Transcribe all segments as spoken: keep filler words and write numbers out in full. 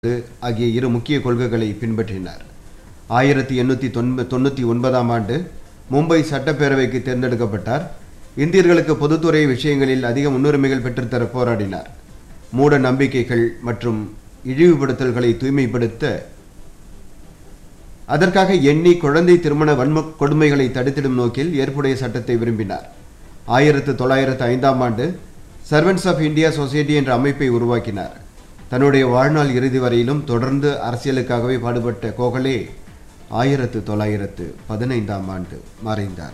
ஆகிய இரு முக்கிய கொள்கைகளை பின்பற்றினார். ஆயிரத்தி எண்ணூற்றி தொண்ணூ தொண்ணூற்றி ஒன்பதாம் ஆண்டு மும்பை சட்டப்பேரவைக்கு தேர்ந்தெடுக்கப்பட்டார். இந்தியர்களுக்கு பொதுத்துறை விஷயங்களில் அதிக முன்னுரிமைகள் பெற்றுத்தர போராடினார். மூட நம்பிக்கைகள் மற்றும் இழிவுபடுத்தல்களை தூய்மைப்படுத்த அதற்காக எண்ணி குழந்தை திருமண வன்ம கொடுமைகளை தடுத்திடும் நோக்கில் ஏற்புடைய சட்டத்தை விரும்பினார். ஆயிரத்து தொள்ளாயிரத்து ஐந்தாம் ஆண்டு சர்வன்ட்ஸ் ஆஃப் இந்தியா சொசைட்டி என்ற அமைப்பை உருவாக்கினார். தன்னுடைய வாழ்நாள் இறுதி வரையிலும் தொடர்ந்து அரசியலுக்காகவே பாடுபட்ட கோகலே ஆயிரத்து தொள்ளாயிரத்து பதினைந்தாம் ஆண்டு மறைந்தார்.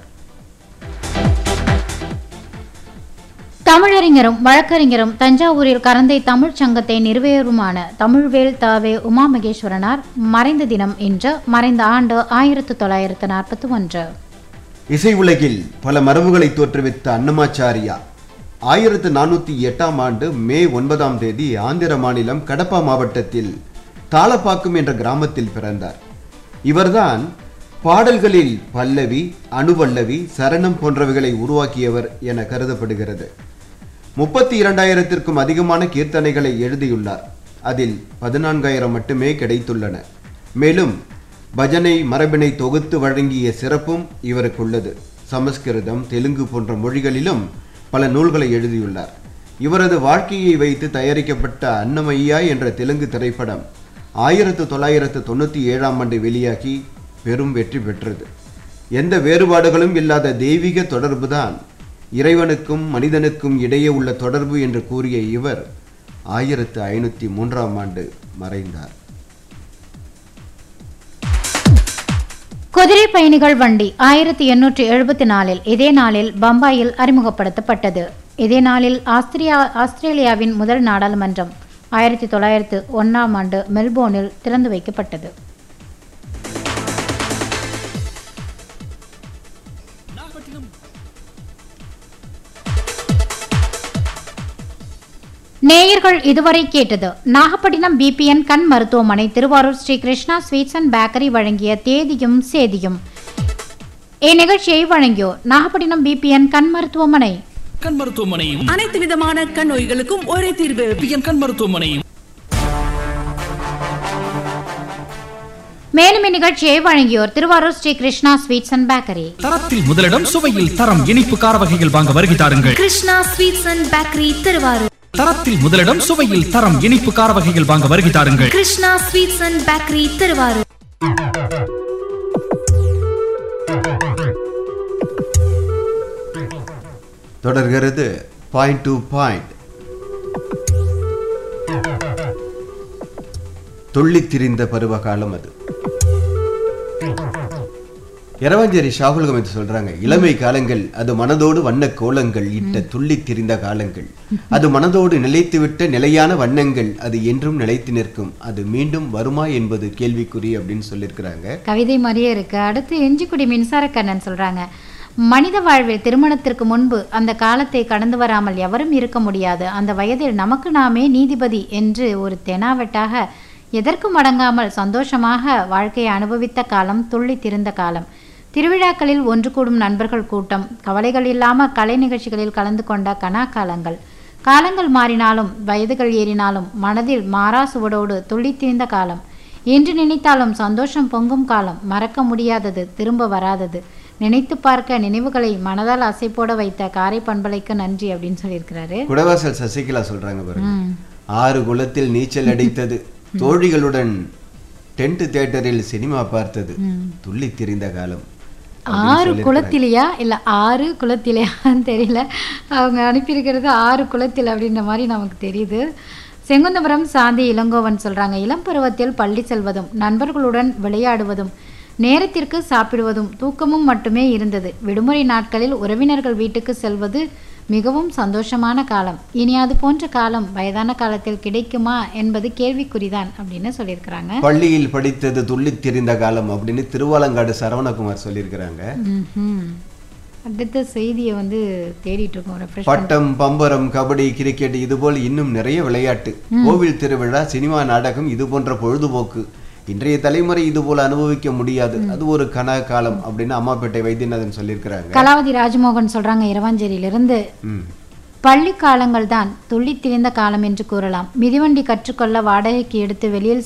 தமிழறிஞரும் வழக்கறிஞரும் தஞ்சாவூரில் கரந்தை தமிழ்ச் சங்கத்தை நிறுவியருமான தமிழ்வேல் தாவே உமா மகேஸ்வரனார் மறைந்த தினம் இன்று. மறைந்த ஆண்டு ஆயிரத்து தொள்ளாயிரத்து நாற்பத்தி ஒன்று. இசை உலகில் பல மரபுகளை தோற்றுவித்த அன்னமாச்சாரியா ஆயிரத்து நானூற்றி எட்டாம் ஆண்டு மே ஒன்பதாம் தேதி ஆந்திர மாநிலம் கடப்பா மாவட்டத்தில் தாளப்பாக்கம் என்ற கிராமத்தில் பிறந்தார். இவர்தான் பாடல்களில் பல்லவி, அணுவல்லவி, சரணம் போன்றவைகளை உருவாக்கியவர் என கருதப்படுகிறது. முப்பத்தி இரண்டாயிரத்திற்கும் அதிகமான கீர்த்தனைகளை எழுதியுள்ளார். அதில் பதினான்காயிரம் மட்டுமே கிடைத்துள்ளன. மேலும் பஜனை மரபினை தொகுத்து வழங்கிய சிறப்பும் இவருக்குள்ளது. சமஸ்கிருதம், தெலுங்கு போன்ற மொழிகளிலும் பல நூல்களை எழுதியுள்ளார். இவரது வாழ்க்கையை வைத்து தயாரிக்கப்பட்ட அன்னமையா என்ற தெலுங்கு திரைப்படம் ஆயிரத்து தொள்ளாயிரத்து தொண்ணூற்றி ஏழாம் ஆண்டு வெளியாகி பெரும் வெற்றி பெற்றது. எந்த வேறுபாடுகளும் இல்லாத தெய்வீக தொடர்புதான் இறைவனுக்கும் மனிதனுக்கும் இடையே உள்ள தொடர்பு என்று கூறிய இவர் ஆயிரத்து ஐநூற்றி மூன்றாம் ஆண்டு மறைந்தார். குதிரை பயணிகள் வண்டி ஆயிரத்தி எண்ணூற்றி எழுபத்தி நாலில் இதே நாளில் பம்பாயில் அறிமுகப்படுத்தப்பட்டது. இதே நாளில் ஆஸ்திரியா ஆஸ்திரேலியாவின் முதல் நாடாளுமன்றம் ஆயிரத்தி தொள்ளாயிரத்து ஒன்னாம் ஆண்டு மெல்போர்னில் திறந்து வைக்கப்பட்டது. நேயர்கள் இதுவரை கேட்டது நாகப்பட்டினம் பிபிஎன் கண் மருத்துவமனை Thiruvarur Sri Krishna sweets and bakery வழங்கிய தேதியும் சேதியும். இந்நிகழ்ச்சியை வழங்கியோர் நாகப்பட்டினம் பிபிஎன் கண் மருத்துவமனை. கண் மருத்துவமனையும் அனைத்து விதமான கண் நோய்களுக்கும் ஒரே தீர்வு. பிபிஎன் கண் மருத்துவமனையும். மேலும் இந்நிகழ்ச்சியை வழங்கியோர் Thiruvarur Sri Krishna sweets and bakery. தரத்தில் முதலிடம், சுவையில் தரம். இனிப்பு கார வகைகள் வாங்க வருகை தாருங்கள். Krishna sweets and bakery Thiruvarur. தரத்தில் முதலிடம், சுவையில் தரம். இனிப்பு கார வகைகள் வாங்க வருகை தாருங்கள். Krishna sweets and bakery Thiruvarur. தொடர்கிறது பாயிண்ட் டு பாயிண்ட். துள்ளித் திரிந்த பருவ காலம் அது. இரவஞ்சேரி ஷாகுல் கமித் சொல்றாங்க, இளமை காலங்கள் அது மனதோடு வண்ண கோலங்கள் இட்ட துள்ளித் திரிந்த காலங்கள். அது மனதோடு நிலைத்துவிட்ட நிலையான வண்ணங்கள் அது என்றும் நிலைத்து நிற்கும். அது மீண்டும் வருமா என்பது கேள்விக்குறி அப்படின்னு சொல்லியிருக்கிறாங்க. கவிதை மாதிரியே இருக்கு. அடுத்து எஞ்சிக்குடி மின்சார கண்ணன் சொல்றாங்க, மனித வாழ்வில் திருமணத்திற்கு முன்பு அந்த காலத்தை கடந்து வராமல் எவரும் இருக்க முடியாது. அந்த வயதில் நமக்கு நாமே நீதிபதி என்று ஒரு தெனாவட்டாக எதற்கும் அடங்காமல் சந்தோஷமாக வாழ்க்கையை அனுபவித்த காலம் துள்ளி திரிந்த காலம். திருவிழாக்களில் ஒன்று கூடும் நண்பர்கள் கூட்டம், கவலைகள் இல்லாமல் கலை நிகழ்ச்சிகளில் கலந்து கொண்ட கனா காலங்கள். காலங்கள் மாறினாலும் வயதுகள் ஏறினாலும் மனதில் மாறா சுவடோடு துள்ளி திரிந்த காலம். என்று நினைத்தாலும் சந்தோஷம் பொங்கும் காலம். மறக்க முடியாதது, திரும்ப வராதது. நினைத்து பார்க்க நினைவுகளை மனதால் அசைப்போட வைத்த காரை பண்பலைக்கு நன்றி அப்படின்னு சொல்லியிருக்கிறாரு. குடவாசல் சசிகலா சொல்றாங்க பாருங்க, ஆறு குளத்தில் நீச்சல் அடித்தது, தோழிகளுடன் டென்ட் தியேட்டரில் சினிமா பார்த்தது, துள்ளி திரிந்த காலம். ஆறு குளத்திலையா இல்ல ஆறு குளத்திலையான்னு தெரியல. அவங்க அனுப்பியிருக்கிறது ஆறு குளத்தில் அப்படின்ற மாதிரி நமக்கு தெரியுது. செங்குந்தபுரம் சாந்தி இளங்கோவன் சொல்றாங்க, இளம் பருவத்தில் பள்ளி செல்வதும் நண்பர்களுடன் விளையாடுவதும் நேரத்திற்கு சாப்பிடுவதும் தூக்கமும் மட்டுமே இருந்தது. விடுமுறை நாட்களில் உறவினர்கள் வீட்டுக்கு செல்வது மிகவும் சந்தோஷமான காலம். இனி அது போன்ற காலம் வயதான காலத்தில் கிடைக்குமா என்பது கேள்விக்குறிதான் அப்படின்னு சொல்லியிருக்கிறாங்க. பள்ளியில் படித்தது துள்ளி திரிந்த காலம் அப்படின்னு திருவாலங்காடு சரவணகுமார் சொல்லியிருக்கிறாங்க. அடுத்த செய்தியை வந்து தேடிட்டு இருக்கோம். பட்டம், பம்பரம், கபடி, கிரிக்கெட் இதுபோல் இன்னும் நிறைய விளையாட்டு, கோவில் திருவிழா, சினிமா, நாடகம் இது போன்ற பொழுதுபோக்கு இன்றைய தலைமுறை இது போல அனுபவிக்க முடியாது. அது ஒரு கனா காலம் அப்படின்னு அம்மாப்பேட்டை வைத்தியநாதன் சொல்லியிருக்கிறாங்க. கலாவதி ராஜமோகன் சொல்றாங்க இரவாஞ்சேரியிலிருந்து, பள்ளி காலங்கள் தான் துள்ளித் திரிந்த காலம் என்று கூறலாம். மிதிவண்டி கற்றுக்கொள்ள வாடகைக்கு எடுத்து வெளியில்